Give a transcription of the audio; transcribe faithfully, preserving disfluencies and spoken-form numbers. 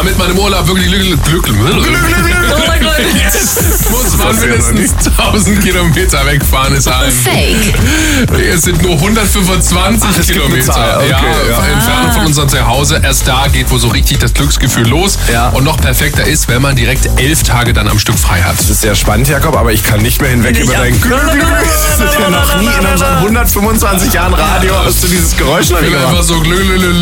damit man im Urlaub wirklich glücklich Glück, Glück, Glück, muss man mindestens tausend Kilometer wegfahren, ist ein Fake. Es sind nur hundertfünfundzwanzig Ach, Kilometer. Zahl, okay, ja, ja. Entfernung von unserem Zuhause. Erst da geht wohl so richtig das Glücksgefühl los. Ja. Und noch perfekter ist, wenn man direkt elf Tage dann am Stück frei hat. Das ist sehr spannend, Jakob, aber ich kann nicht mehr hinweg über dein Glück. Noch nie in unseren hundertfünfundzwanzig Jahren Radio hast du dieses Geräusch noch Ich nie will gemacht. einfach so glü, glü, glü,